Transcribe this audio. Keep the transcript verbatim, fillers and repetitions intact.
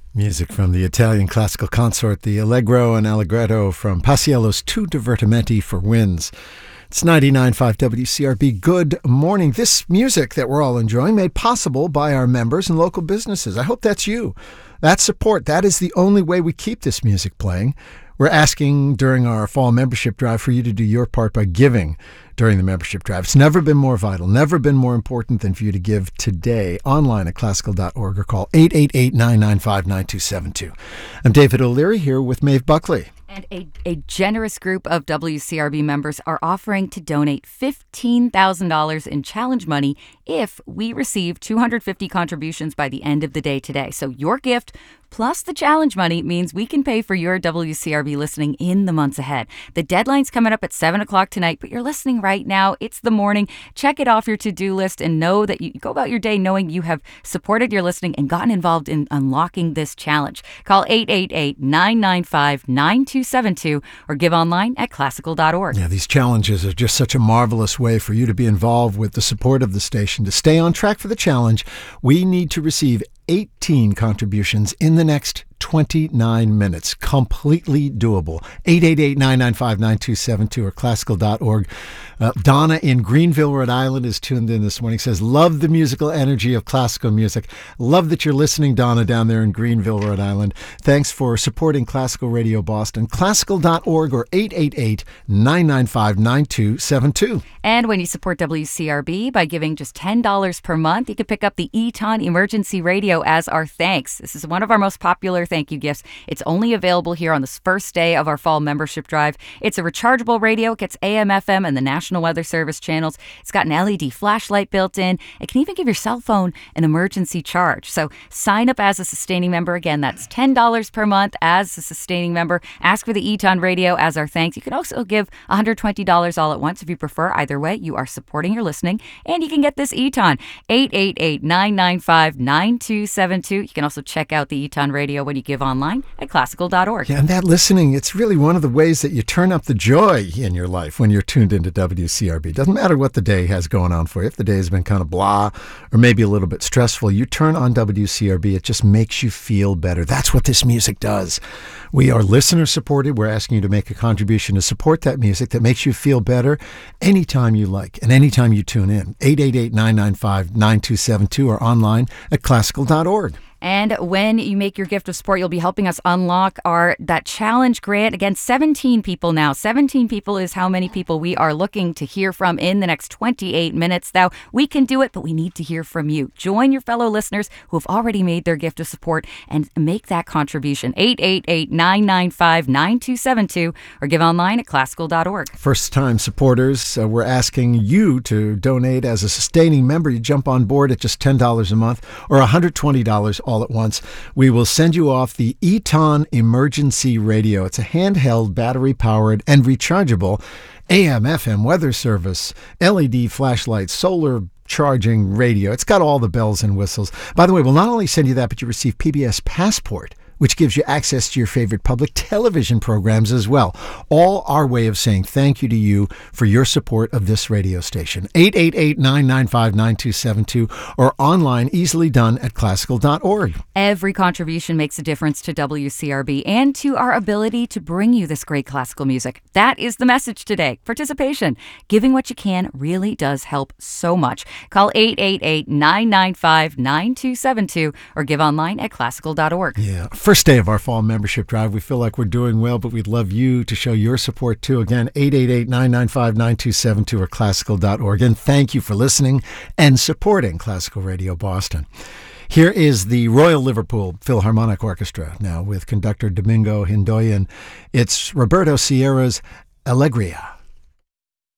Music from the Italian classical consort, the Allegro and Allegretto from Paisiello's Two Divertimenti for Winds. It's ninety-nine point five W C R B. Good morning. This music that we're all enjoying made possible by our members and local businesses. I hope that's you. That support, that is the only way we keep this music playing. We're asking during our fall membership drive for you to do your part by giving during the membership drive. It's never been more vital, never been more important than for you to give today online at classical dot org or call eight eight eight, nine nine five, nine two seven two. I'm David O'Leary here with Maeve Buckley. And a, a generous group of W C R B members are offering to donate fifteen thousand dollars in challenge money if we receive two hundred fifty contributions by the end of the day today. So your gift plus the challenge money means we can pay for your W C R B listening in the months ahead. The deadline's coming up at seven o'clock tonight, but you're listening right now. It's the morning. Check it off your to-do list and know that you go about your day knowing you have supported your listening and gotten involved in unlocking this challenge. Call eight eight eight, nine nine five, nine two seven two or give online at classical dot org. Yeah, these challenges are just such a marvelous way for you to be involved with the support of the station. To stay on track for the challenge, we need to receive eighteen contributions in the next twenty-nine minutes. Completely doable. eight eight eight, nine nine five, nine two seven two or classical dot org. Uh, Donna in Greenville, Rhode Island is tuned in this morning. Says, love the musical energy of classical music. Love that you're listening, Donna, down there in Greenville, Rhode Island. Thanks for supporting Classical Radio Boston. classical dot org or eight eight eight, nine nine five, nine two seven two. And when you support W C R B by giving just ten dollars per month, you can pick up the Eton Emergency Radio as our thanks. This is one of our most popular thank you gifts. It's only available here on this first day of our fall membership drive. It's a rechargeable radio. It gets A M, F M, and the National Weather Service channels. It's got an L E D flashlight built in. It can even give your cell phone an emergency charge. So sign up as a sustaining member. Again, that's ten dollars per month as a sustaining member. Ask for the Eton Radio as our thanks. You can also give one hundred twenty dollars all at once if you prefer. Either way, you are supporting your listening. And you can get this Eton, eight eight eight, nine nine five, nine two seven two. You can also check out the Eton Radio when you give online at classical dot org. Yeah, and that listening, it's really one of the ways that you turn up the joy in your life when you're tuned into W C R B. Doesn't matter what the day has going on for you. If the day has been kind of blah or maybe a little bit stressful, you turn on W C R B, it just makes you feel better. That's what this music does. We are listener supported. We're asking you to make a contribution to support that music that makes you feel better anytime you like and anytime you tune in. eight eight eight, nine nine five, nine two seven two or online at classical dot org. And when you make your gift of support, you'll be helping us unlock our that challenge grant. Again, seventeen people now. seventeen people is how many people we are looking to hear from in the next twenty-eight minutes. Now, we can do it, but we need to hear from you. Join your fellow listeners who have already made their gift of support and make that contribution. eight eight eight, nine nine five, nine two seven two or give online at classical dot org. First-time supporters, uh, we're asking you to donate as a sustaining member. You jump on board at just ten dollars a month or one hundred twenty dollars all at once. We will send you off the Eton Emergency Radio. It's a handheld, battery-powered, and rechargeable A M, F M weather service, L E D flashlight, solar charging radio. It's got all the bells and whistles. By the way, we'll not only send you that, but you receive P B S Passport, which gives you access to your favorite public television programs as well. All our way of saying thank you to you for your support of this radio station. eight eight eight, nine nine five, nine two seven two or online, easily done at classical dot org. Every contribution makes a difference to W C R B and to our ability to bring you this great classical music. That is the message today. Participation. Giving what you can really does help so much. Call eight eight eight, nine nine five, nine two seven two or give online at classical dot org. Yeah. First day of our fall membership drive. We feel like we're doing well, but we'd love you to show your support too. Again, eight eight eight, nine nine five, nine two seven two or classical dot org. And thank you for listening and supporting Classical Radio Boston. Here is the Royal Liverpool Philharmonic Orchestra now with conductor Domingo Hindoyan. It's Roberto Sierra's Allegria.